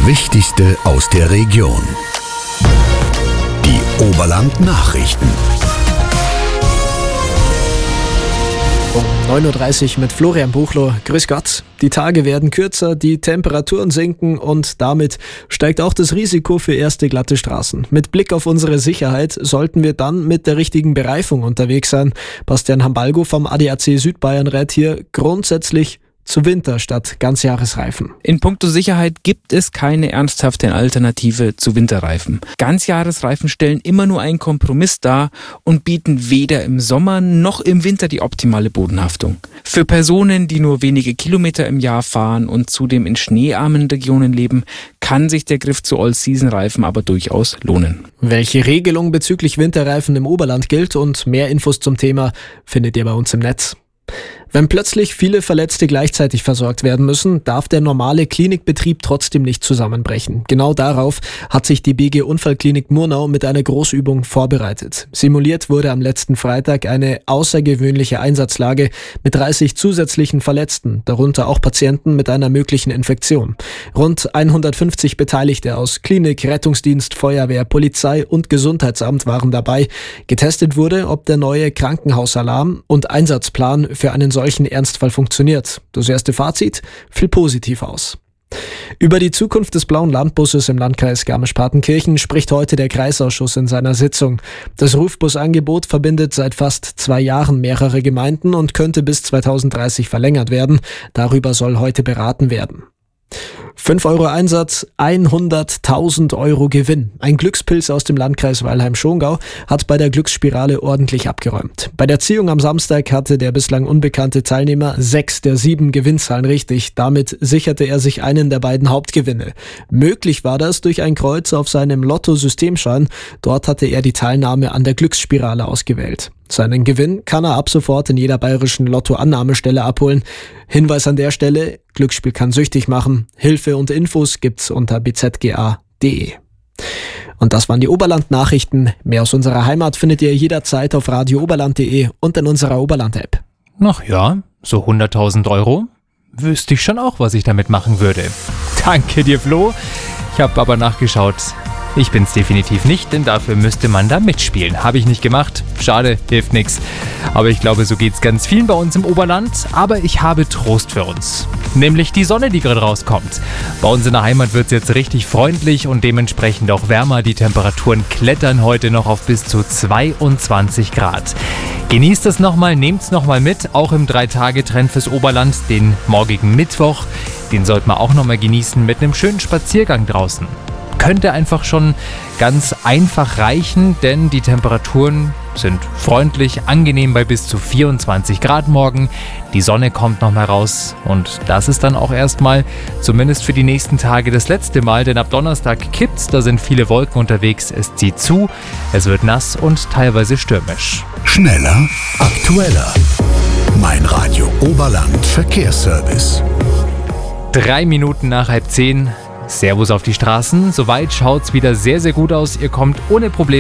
Wichtigste aus der Region. Die Oberland-Nachrichten. Um 9.30 Uhr mit Florian Buchloh. Grüß Gott. Die Tage werden kürzer, die Temperaturen sinken und damit steigt auch das Risiko für erste glatte Straßen. Mit Blick auf unsere Sicherheit sollten wir dann mit der richtigen Bereifung unterwegs sein. Bastian Hambalgo vom ADAC Südbayern rät hier grundsätzlich zu Winter statt Ganzjahresreifen. In puncto Sicherheit gibt es keine ernsthafte Alternative zu Winterreifen. Ganzjahresreifen stellen immer nur einen Kompromiss dar und bieten weder im Sommer noch im Winter die optimale Bodenhaftung. Für Personen, die nur wenige Kilometer im Jahr fahren und zudem in schneearmen Regionen leben, kann sich der Griff zu All-Season-Reifen aber durchaus lohnen. Welche Regelung bezüglich Winterreifen im Oberland gilt und mehr Infos zum Thema findet ihr bei uns im Netz. Wenn plötzlich viele Verletzte gleichzeitig versorgt werden müssen, darf der normale Klinikbetrieb trotzdem nicht zusammenbrechen. Genau darauf hat sich die BG Unfallklinik Murnau mit einer Großübung vorbereitet. Simuliert wurde am letzten Freitag eine außergewöhnliche Einsatzlage mit 30 zusätzlichen Verletzten, darunter auch Patienten mit einer möglichen Infektion. Rund 150 Beteiligte aus Klinik, Rettungsdienst, Feuerwehr, Polizei und Gesundheitsamt waren dabei. Getestet wurde, ob der neue Krankenhausalarm und Einsatzplan für einen solchen Ernstfall funktioniert. Das erste Fazit fiel positiv aus. Über die Zukunft des blauen Landbusses im Landkreis Garmisch-Partenkirchen spricht heute der Kreisausschuss in seiner Sitzung. Das Rufbusangebot verbindet seit fast 2 Jahren mehrere Gemeinden und könnte bis 2030 verlängert werden. Darüber soll heute beraten werden. 5 Euro Einsatz, 100.000 Euro Gewinn. Ein Glückspilz aus dem Landkreis Weilheim-Schongau hat bei der Glücksspirale ordentlich abgeräumt. Bei der Ziehung am Samstag hatte der bislang unbekannte Teilnehmer 6 der 7 Gewinnzahlen richtig. Damit sicherte er sich einen der beiden Hauptgewinne. Möglich war das durch ein Kreuz auf seinem Lotto-Systemschein. Dort hatte er die Teilnahme an der Glücksspirale ausgewählt. Seinen Gewinn kann er ab sofort in jeder bayerischen Lotto-Annahmestelle abholen. Hinweis an der Stelle: Glücksspiel kann süchtig machen. Hilfe und Infos gibt's unter bzga.de. Und das waren die Oberland-Nachrichten. Mehr aus unserer Heimat findet ihr jederzeit auf radiooberland.de und in unserer Oberland-App. Ach ja, so 100.000 Euro? Wüsste ich schon auch, was ich damit machen würde. Danke dir, Flo. Ich habe aber nachgeschaut. Ich bin's definitiv nicht, denn dafür müsste man da mitspielen. Habe ich nicht gemacht. Schade, hilft nichts. Aber ich glaube, so geht's ganz vielen bei uns im Oberland. Aber ich habe Trost für uns. Nämlich die Sonne, die gerade rauskommt. Bei uns in der Heimat wird's jetzt richtig freundlich und dementsprechend auch wärmer. Die Temperaturen klettern heute noch auf bis zu 22 Grad. Genießt es nochmal, nehmt's nochmal mit. Auch im 3-Tage-Trend fürs Oberland, den morgigen Mittwoch. Den sollte man auch nochmal genießen mit einem schönen Spaziergang draußen. Könnte einfach schon ganz einfach reichen, denn die Temperaturen sind freundlich, angenehm bei bis zu 24 Grad morgen. Die Sonne kommt noch mal raus und das ist dann auch erstmal, zumindest für die nächsten Tage, das letzte Mal, denn ab Donnerstag kippt's, da sind viele Wolken unterwegs, es zieht zu, es wird nass und teilweise stürmisch. Schneller, aktueller. Mein Radio Oberland Verkehrsservice. 3 Minuten nach 9:30. Servus auf die Straßen. Soweit schaut's wieder sehr, sehr gut aus. Ihr kommt ohne Probleme